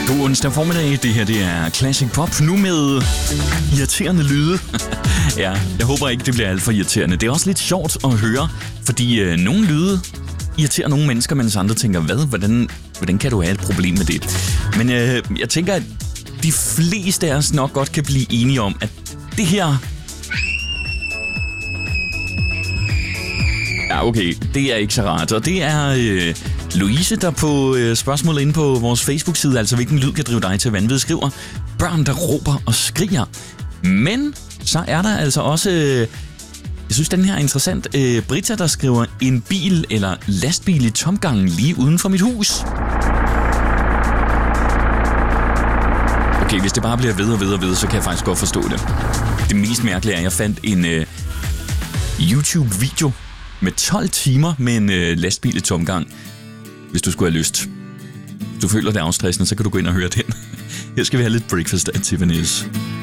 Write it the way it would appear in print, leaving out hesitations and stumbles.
God onsdag formiddag. Det her, det er Classic Pop. Nu med irriterende lyde. Ja, jeg håber ikke, det bliver alt for irriterende. Det er også lidt sjovt at høre, fordi nogle lyde irriterer nogle mennesker, mens andre tænker, hvordan kan du have et problem med det? Men jeg tænker, at de fleste af os nok godt kan blive enige om, at det her... Ja, okay, det er ikke så rart. Og det er Louise, der på spørgsmålet inde på vores Facebook-side, altså hvilken lyd kan drive dig til vanvid, skriver børn, der råber og skriger. Men så er der altså også... jeg synes, den her er interessant. Britta, der skriver en bil eller lastbil i tomgangen lige uden for mit hus. Okay, hvis det bare bliver ved og ved, så kan jeg faktisk godt forstå det. Det mest mærkelige er, at jeg fandt en YouTube-video med 12 timer med en lastbil i tomgang. Hvis du skulle have lyst. Hvis du føler det afstressende, så kan du gå ind og høre den. Her skal vi have lidt Breakfast at Tiffany's.